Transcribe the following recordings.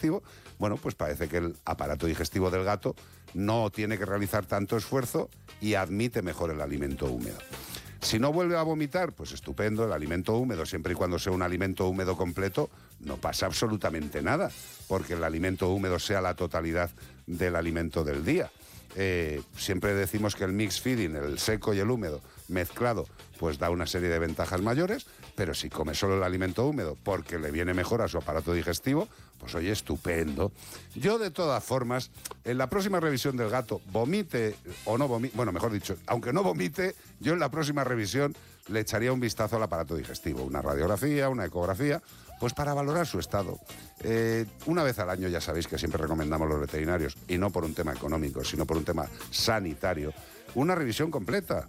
digestivo, bueno, pues parece que el aparato digestivo del gato no tiene que realizar tanto esfuerzo y admite mejor el alimento húmedo. Si no vuelve a vomitar, pues estupendo, el alimento húmedo, siempre y cuando sea un alimento húmedo completo, no pasa absolutamente nada, porque el alimento húmedo sea la totalidad del alimento del día. Siempre decimos que el mix feeding, el seco y el húmedo mezclado, pues da una serie de ventajas mayores, pero si come solo el alimento húmedo porque le viene mejor a su aparato digestivo, pues oye, estupendo. Yo, de todas formas, en la próxima revisión del gato, vomite o no vomite, bueno, mejor dicho, aunque no vomite, yo en la próxima revisión le echaría un vistazo al aparato digestivo, una radiografía, una ecografía, pues para valorar su estado. Una vez al año, ya sabéis que siempre recomendamos los veterinarios, y no por un tema económico, sino por un tema sanitario, una revisión completa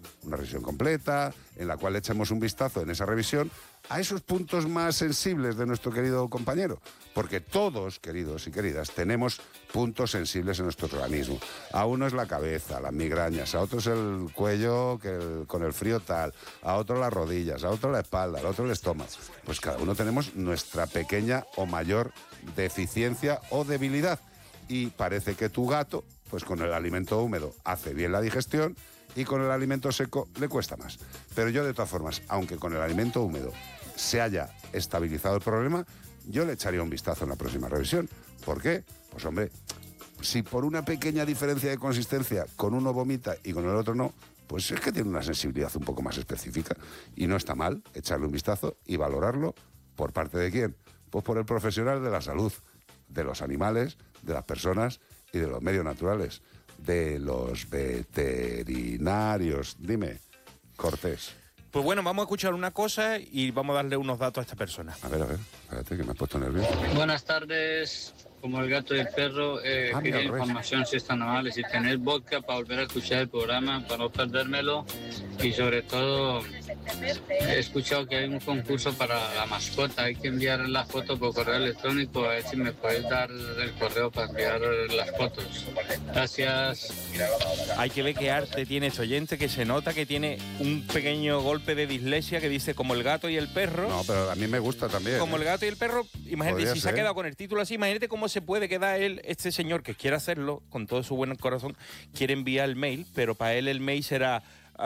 en la cual echemos un vistazo en esa revisión a esos puntos más sensibles de nuestro querido compañero, porque todos, queridos y queridas, tenemos puntos sensibles en nuestro organismo. A uno es la cabeza, las migrañas, a otro es el cuello con el frío tal, a otro las rodillas, a otro la espalda, a otro el estómago. Pues cada uno tenemos nuestra pequeña o mayor deficiencia o debilidad, y parece que tu gato, pues con el alimento húmedo hace bien la digestión y con el alimento seco le cuesta más. Pero yo, de todas formas, aunque con el alimento húmedo se haya estabilizado el problema, yo le echaría un vistazo en la próxima revisión. ¿Por qué? Pues hombre, si por una pequeña diferencia de consistencia con uno vomita y con el otro no, pues es que tiene una sensibilidad un poco más específica, y no está mal echarle un vistazo y valorarlo. ¿Por parte de quién? Pues por el profesional de la salud, de los animales, de las personas y de los medios naturales, de los veterinarios. Dime, Cortés. Pues bueno, vamos a escuchar una cosa y vamos a darle unos datos a esta persona. A ver, espérate que me has puesto nervioso. Buenas tardes, como el gato y el perro, quería información si están amables, si tenéis vodka para volver a escuchar el programa, para no perdérmelo, y sobre todo he escuchado que hay un concurso para la mascota, hay que enviar la foto por correo electrónico, a ver si me puedes dar el correo para enviar las fotos. Gracias. Hay que ver qué arte tiene este oyente, que se nota que tiene un pequeño golpe de dislexia, que dice como el gato y el perro. No, pero a mí me gusta también. Como el gato y el perro, imagínate, si se ha quedado con el título así, imagínate cómo se puede quedar él, este señor que quiere hacerlo, con todo su buen corazón, quiere enviar el mail, pero para él el mail será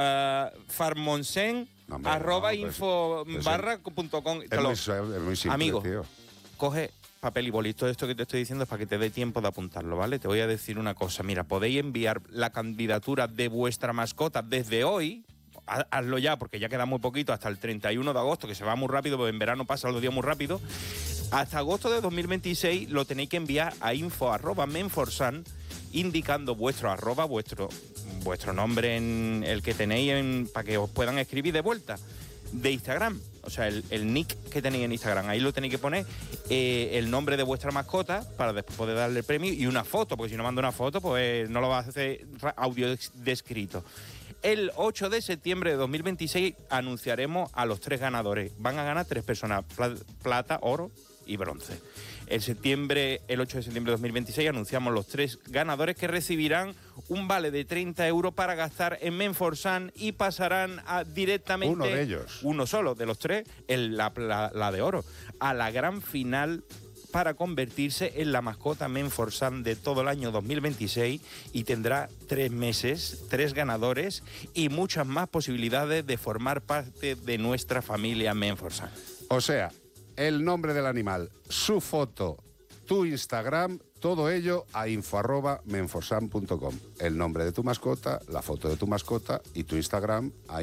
farmonsen@info.com. Es muy simple, amigo, tío. coge papel y boli. Todo esto que te estoy diciendo es para que te dé tiempo de apuntarlo, ¿vale? Te voy a decir una cosa. Mira, podéis enviar la candidatura de vuestra mascota desde hoy. Hazlo ya, porque ya queda muy poquito, hasta el 31 de agosto, que se va muy rápido, porque en verano pasan los días muy rápido. Hasta agosto de 2026 lo tenéis que enviar a info@menforsan, indicando vuestro arroba, vuestro nombre en el que tenéis para que os puedan escribir de vuelta, de Instagram. O sea, el nick que tenéis en Instagram, ahí lo tenéis que poner, el nombre de vuestra mascota para después poder darle el premio, y una foto, porque si no mando una foto, pues no lo vas a hacer audio descrito. El 8 de septiembre de 2026 anunciaremos a los 3 ganadores. Van a ganar 3 personas, plata, oro y bronce. El 8 de septiembre de 2026 anunciamos los 3 ganadores, que recibirán un vale de 30 euros para gastar en Menforsan, y pasarán directamente... Uno de ellos. Uno solo de los 3, la de oro, a la gran final, para convertirse en la mascota Menforsan de todo el año 2026, y tendrá 3 meses, 3 ganadores y muchas más posibilidades de formar parte de nuestra familia Menforsan. O sea, el nombre del animal, su foto, tu Instagram, todo ello a info@menforsan.com. El nombre de tu mascota, la foto de tu mascota y tu Instagram a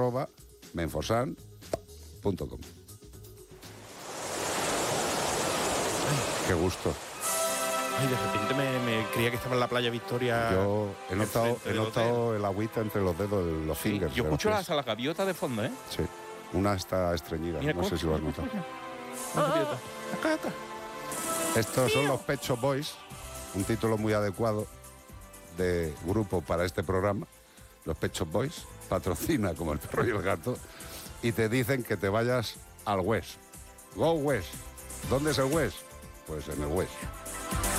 info@menforsan.com. Qué gusto. Ay, de repente me creía que estaba en la playa Victoria. Yo he notado el agüita entre los dedos, los fingers. Yo escucho hasta las gaviotas de fondo, ¿eh? Sí, una está estreñida, Mira, no sé si lo has notado. Acá. Estos son los Pet Shop Boys, un título muy adecuado de grupo para este programa. Los Pet Shop Boys patrocina como el perro y el gato, y te dicen que te vayas al West. Go West. ¿Dónde es el West? Pues en el West.